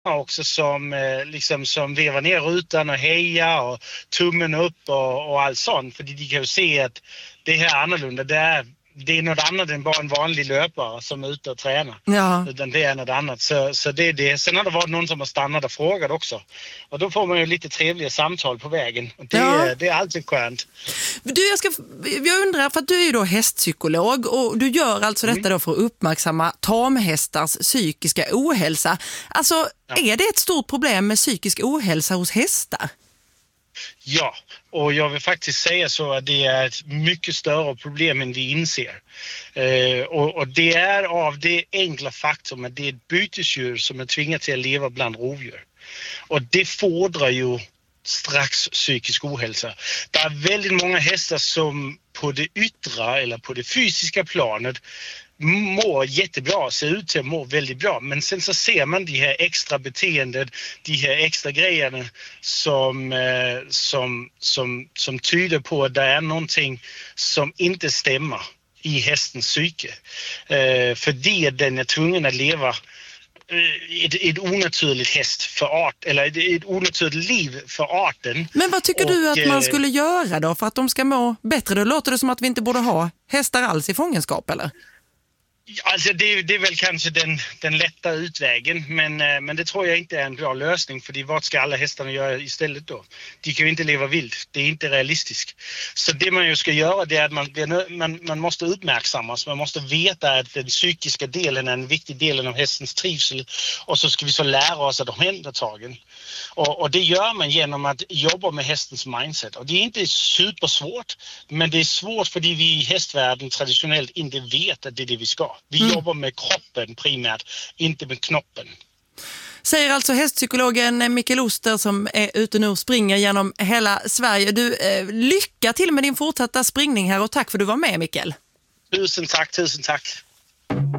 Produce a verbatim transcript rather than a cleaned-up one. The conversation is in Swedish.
också som, eh, liksom, som vevar ner rutan och hejar och tummen upp och, och allt sånt. För de kan ju se att det här är annorlunda. Det är, det är något annat än bara en vanlig löpare som är ute och tränar. Ja. Utan det är något annat. Så, så det är det. Sen har det varit någon som har stannat och frågat också. Och då får man ju lite trevliga samtal på vägen. Och det, Ja. det är alltid skönt. Du, jag, ska, jag undrar, för att du är ju då hästpsykolog och du gör alltså detta då för att uppmärksamma tamhästars psykiska ohälsa. Alltså, Ja. är det ett stort problem med psykisk ohälsa hos hästar? Ja, och jag vill faktiskt säga så att det är ett mycket större problem än vi inser. Eh, och, och det är av det enkla faktum att det är ett bytesdjur som är tvingat till att leva bland rovdjur. Och det fordrar ju strax psykisk ohälsa. Det är väldigt många hästar som på det yttre eller på det fysiska planet mår jättebra, ser ut till att må väldigt bra. Men sen så ser man de här extra beteendet, de här extra grejerna som, eh, som, som, som tyder på att det är någonting som inte stämmer i hästens psyke. Eh, för det den är tvungen att leva Ett, ett onaturligt häst för art, eller ett, ett onaturligt liv för arten. Men vad tycker och, du att man eh, skulle göra då för att de ska må bättre? Då låter det som att vi inte borde ha hästar alls i fångenskap, eller? Alltså det, det är väl kanske den, den lätta utvägen, men, men det tror jag inte är en bra lösning, för vad ska alla hästarna göra istället då? De kan ju inte leva vilt, det är inte realistiskt. Så det man ju ska göra, det är att man, man, man måste uppmärksammas, man måste veta att den psykiska delen är en viktig del av hästens trivsel, och så ska vi så lära oss att omhändertagen. Och, och det gör man genom att jobba med hästens mindset. Och det är inte supersvårt, men det är svårt för vi i hästvärlden traditionellt inte vet att det är det vi ska. Vi mm. jobbar med kroppen primärt, inte med knoppen. Säger alltså hästpsykologen Mikael Oster som är ute nu och springer genom hela Sverige. Du, eh, lycka till med din fortsatta springning här och tack för att du var med, Mikael. Tusen tack, tusen tack.